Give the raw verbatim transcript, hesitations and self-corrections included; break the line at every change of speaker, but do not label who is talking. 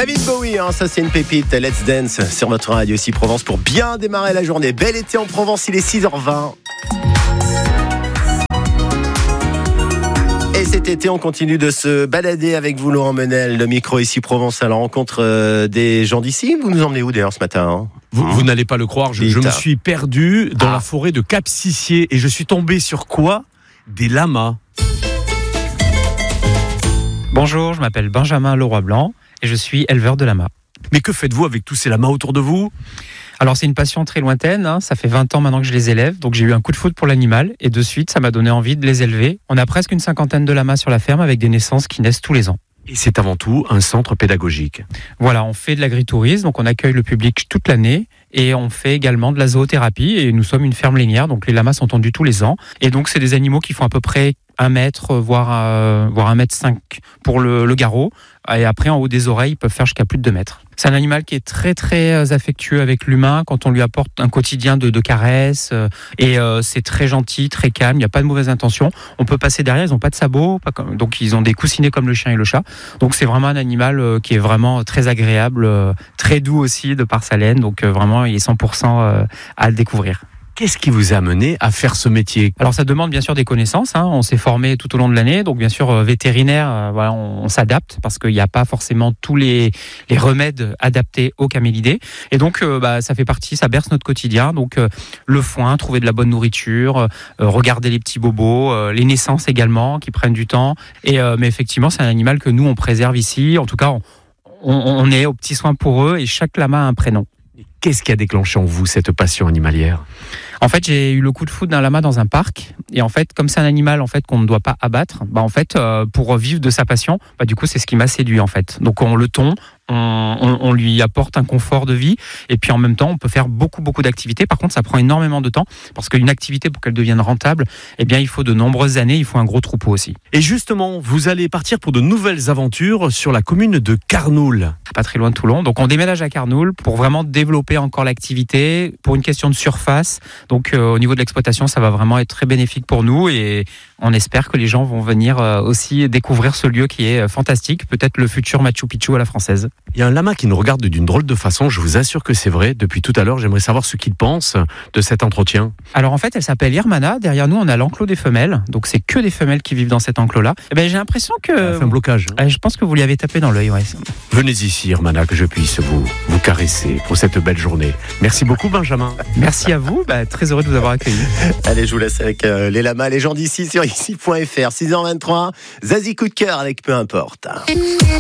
David Bowie, hein, ça c'est une pépite. Let's Dance sur votre radio ici Provence pour bien démarrer la journée. Bel été en Provence, il est six heures vingt. Et cet été, on continue de se balader avec vous, Laurent Menel, le micro ici Provence à la rencontre euh, des gens d'ici. Vous nous emmenez où d'ailleurs ce matin, hein?
Vous, vous n'allez pas le croire, je, je me suis perdu dans ah. la forêt de Cap-Sissier et je suis tombé sur quoi? Des lamas.
Bonjour, je m'appelle Benjamin Leroy-Blanc et je suis éleveur de lamas.
Mais que faites-vous avec tous ces lamas autour de vous?
Alors c'est une passion très lointaine, hein. Ça fait vingt ans maintenant que je les élève, donc j'ai eu un coup de foudre pour l'animal et de suite ça m'a donné envie de les élever. On a presque une cinquantaine de lamas sur la ferme avec des naissances qui naissent tous les ans.
Et c'est avant tout un centre pédagogique.
Voilà, on fait de l'agritourisme, donc on accueille le public toute l'année et on fait également de la zoothérapie et nous sommes une ferme lainière, donc les lamas sont tondus tous les ans. Et donc c'est des animaux qui font à peu près un mètre, voire, euh, voire un mètre cinq pour le, le garrot. Et après, en haut des oreilles, ils peuvent faire jusqu'à plus de deux mètres. C'est un animal qui est très très affectueux avec l'humain quand on lui apporte un quotidien de, de caresses. Euh, et euh, c'est très gentil, très calme, il n'y a pas de mauvaise intention. On peut passer derrière, ils n'ont pas de sabots, pas comme, donc ils ont des coussinets comme le chien et le chat. Donc c'est vraiment un animal euh, qui est vraiment très agréable, euh, très doux aussi de par sa laine. Donc euh, vraiment, il est cent pour cent euh, à le découvrir.
Qu'est-ce qui vous a amené à faire ce métier?
Alors ça demande bien sûr des connaissances, hein. On s'est formé tout au long de l'année, donc bien sûr euh, vétérinaire, euh, voilà, on, on s'adapte parce qu'il n'y a pas forcément tous les, les remèdes adaptés aux camélidés. Et donc euh, bah, ça fait partie, ça berce notre quotidien. Donc euh, le foin, trouver de la bonne nourriture, euh, regarder les petits bobos, euh, les naissances également qui prennent du temps. Et euh, mais effectivement c'est un animal que nous on préserve ici. En tout cas on, on, on est aux petits soins pour eux et chaque lama a un prénom.
Qu'est-ce qui a déclenché en vous cette passion animalière?
En fait, j'ai eu le coup de foudre d'un lama dans un parc. Et en fait, comme c'est un animal en fait qu'on ne doit pas abattre, bah en fait, euh, pour vivre de sa passion, bah du coup, c'est ce qui m'a séduit en fait. Donc on le tond, on, on, on lui apporte un confort de vie, et puis en même temps, on peut faire beaucoup beaucoup d'activités. Par contre, ça prend énormément de temps parce qu'une activité pour qu'elle devienne rentable, eh bien, il faut de nombreuses années, il faut un gros troupeau aussi.
Et justement, vous allez partir pour de nouvelles aventures sur la commune de Carnoules.
Pas très loin de Toulon. Donc on déménage à Carnoules pour vraiment développer encore l'activité pour une question de surface. Donc euh, au niveau de l'exploitation, ça va vraiment être très bénéfique pour nous et on espère que les gens vont venir euh, aussi découvrir ce lieu qui est euh, fantastique, peut-être le futur Machu Picchu à la française.
Il y a un lama qui nous regarde d'une drôle de façon, je vous assure que c'est vrai. Depuis tout à l'heure, j'aimerais savoir ce qu'il pense de cet entretien.
Alors en fait, elle s'appelle Irmana. Derrière nous, on a l'enclos des femelles. Donc c'est que des femelles qui vivent dans cet enclos-là. Et ben, j'ai l'impression que...
Ça fait un blocage.
Euh, je pense que vous lui avez tapé dans l'œil, ouais.
Venez ici, Irmana, que je puisse vous, vous caresser pour cette belle journée. Merci beaucoup, Benjamin.
Merci à vous, bah, très heureux de vous avoir accueilli.
Allez, je vous laisse avec euh, les lamas, les gens d'ici sur ici point f r. six heures vingt-trois, Zazie coup de cœur avec peu importe.